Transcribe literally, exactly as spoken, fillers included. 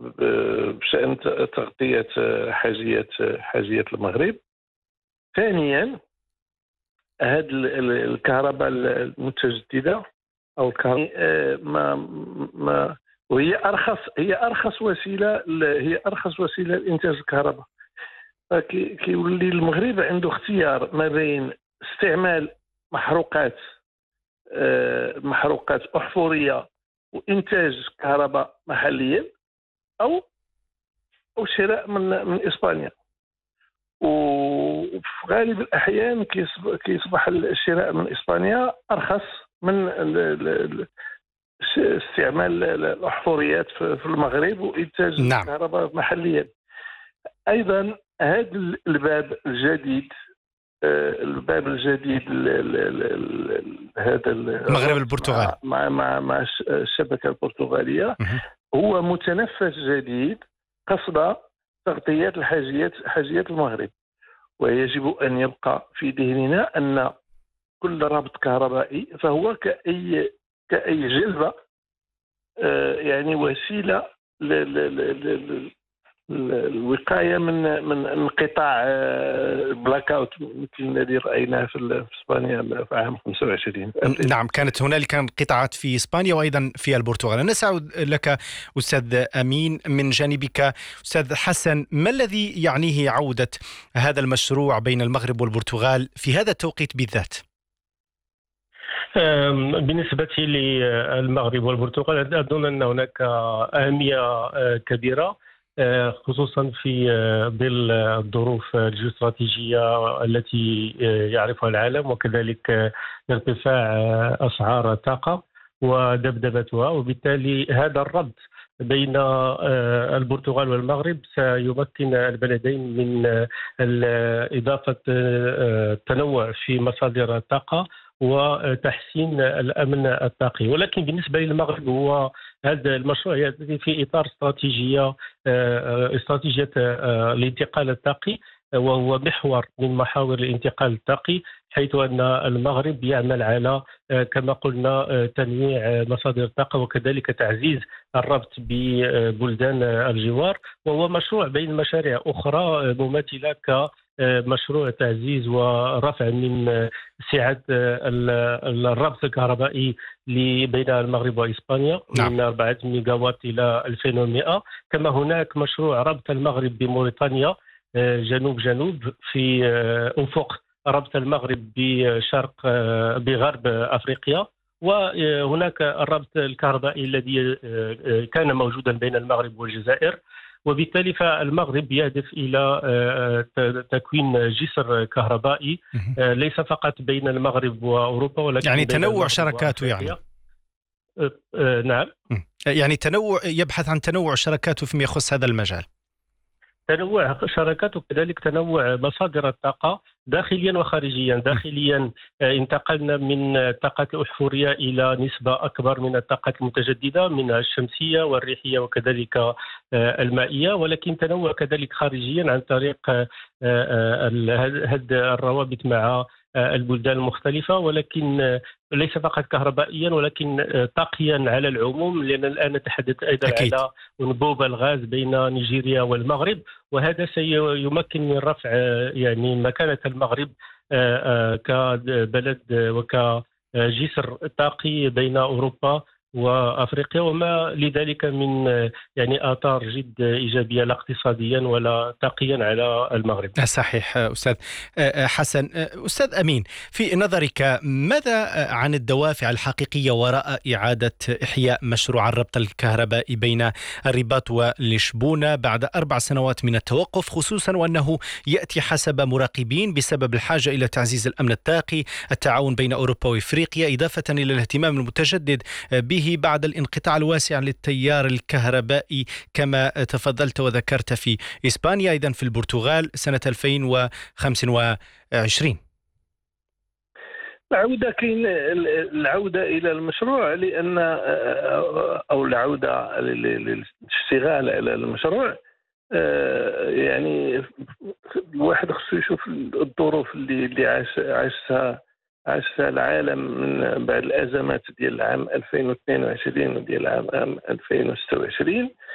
بشأن تغطية حاجيات حاجية المغرب. ثانيا، هذه الكهرباء المتجددة أو الكهرباء ما ما وهي أرخص هي أرخص وسيلة هي أرخص وسيلة لإنتاج الكهرباء. كيولي المغرب عنده اختيار ما بين استعمال محروقات محروقات أحفورية وإنتاج كهرباء محليا، أو أو شراء من من إسبانيا. وفي غالب الأحيان كيصبح الشراء من إسبانيا أرخص من استعمال الأحفوريات في المغرب وإنتاج نعم. الكهرباء محليا. أيضا هذا الباب الجديد الباب الجديد هذا المغرب البرتغال مع مع مع الشبكة البرتغالية هو متنفس جديد قصد تغطية الحاجيات حاجيات المغرب. ويجب أن يبقى في ذهننا أن كل رابط كهربائي فهو كأي كأي جلبة، يعني وسيلة الوقاية من من انقطاع بلاك اوت مثل الذي رأيناه في اسبانيا في عام خمسة وعشرين. نعم، كانت هنالك انقطاعات في اسبانيا وايضا في البرتغال. نسعد لك استاذ امين. من جانبك استاذ حسن، ما الذي يعنيه عودة هذا المشروع بين المغرب والبرتغال في هذا التوقيت بالذات؟ بالنسبة للمغرب والبرتغال أظن أن هناك أهمية كبيرة، خصوصا في ظل الظروف الجيوستراتيجية التي يعرفها العالم، وكذلك ارتفاع أسعار الطاقة ودبدبتها. وبالتالي هذا الربط بين البرتغال والمغرب سيمكن البلدين من إضافة التنوع في مصادر الطاقة وتحسين الأمن الطاقي. ولكن بالنسبة للمغرب هو هذا المشروع يأتي في إطار استراتيجية استراتيجية الانتقال الطاقي، وهو محور من محاور الانتقال الطاقي، حيث أن المغرب يعمل على كما قلنا تنويع مصادر الطاقة وكذلك تعزيز الربط ببلدان الجوار. وهو مشروع بين مشاريع أخرى مماثلة ك مشروع تعزيز ورفع من سعة الربط الكهربائي بين المغرب وإسبانيا. نعم. من أربعة ميجاوات إلى ألفين ومئة. كما هناك مشروع ربط المغرب بموريتانيا جنوب جنوب في أفق ربط المغرب بشرق بغرب أفريقيا. وهناك الربط الكهربائي الذي كان موجودا بين المغرب والجزائر. وبالتالي فالمغرب يهدف إلى تكوين جسر كهربائي ليس فقط بين المغرب وأوروبا، ولكن يعني تنوع شركاته. يعني نعم، يعني تنوع يبحث عن تنوع شركاته فيما يخص هذا المجال، تنوع شركات وكذلك تنوع مصادر الطاقة داخليا وخارجيا. داخليا انتقلنا من الطاقات الأحفورية إلى نسبة أكبر من الطاقات المتجددة من الشمسية والريحية وكذلك المائية، ولكن تنوع كذلك خارجيا عن طريق هذه الروابط مع البلدان المختلفة، ولكن ليس فقط كهربائيا ولكن طاقيا على العموم، لأن الآن نتحدث أيضا أكيد على أنبوب الغاز بين نيجيريا والمغرب. وهذا سيمكن من رفع يعني مكانة المغرب كبلد وكجسر طاقي بين أوروبا وأفريقيا، وما لذلك من يعني آثار جد إيجابية لا اقتصاديا ولا طاقيا على المغرب. صحيح أستاذ حسن. أستاذ أمين، في نظرك ماذا عن الدوافع الحقيقية وراء إعادة إحياء مشروع الربط الكهربائي بين الرباط ولشبونة بعد أربع سنوات من التوقف، خصوصا وأنه يأتي حسب مراقبين بسبب الحاجة إلى تعزيز الأمن الطاقي، التعاون بين أوروبا وإفريقيا، إضافة إلى الاهتمام المتجدد به بعد الانقطاع الواسع للتيار الكهربائي كما تفضلت وذكرت في إسبانيا، أيضا في البرتغال سنة ألفين وخمسة وعشرين؟ العودة كاين العودة إلى المشروع لأن أو العودة للاشتغال على المشروع، يعني الواحد خصو يشوف الظروف اللي اللي عاش عاشها عاشها العالم من بعد الأزمات ديال العام ألفين واثنين وعشرين وديال العام ألفين وستة وعشرين.